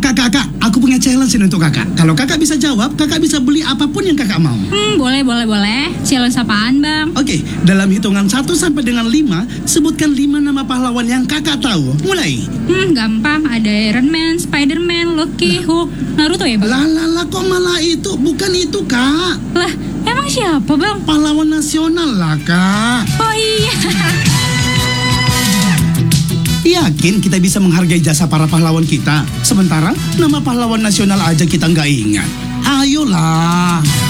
Kak, aku punya challenge ini untuk kakak. Kalau kakak bisa jawab, kakak bisa beli apapun yang kakak mau. Boleh. Challenge apaan, Bang? Oke, dalam hitungan 1 sampai dengan 5, sebutkan 5 nama pahlawan yang kakak tahu. Mulai. Gampang. Ada Iron Man, Spider-Man, Loki, Hulk, Naruto ya, Bang? Lah, kok malah itu? Bukan itu, Kak. Lah, emang siapa, Bang? Pahlawan nasional lah, Kak. Oh iya. Yakin kita bisa menghargai jasa para pahlawan kita? Sementara nama pahlawan nasional aja kita nggak ingat. Ayolah.